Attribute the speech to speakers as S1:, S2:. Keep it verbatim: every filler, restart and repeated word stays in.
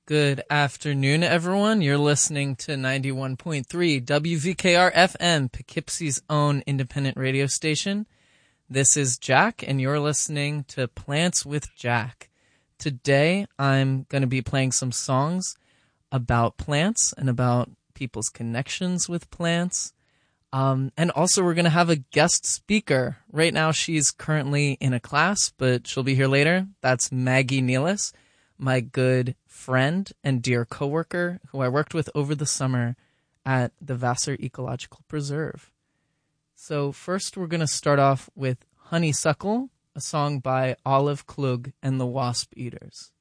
S1: Good afternoon, everyone. You're listening to ninety-one point three W V K R F M, Poughkeepsie's own independent radio station. This is Jack, and you're listening to Plants with Jack. Today, I'm going to be playing some songs about plants and about people's connections with plants. Um, and also, we're going to have a guest speaker. Right now, she's currently in a class, but she'll be here later. That's Maggie Nealis, my good friend and dear coworker who I worked with over the summer at the Vassar Ecological Preserve. So first we're going to start off with Honeysuckle, a song by Olive Klug and the Wasp Eaters.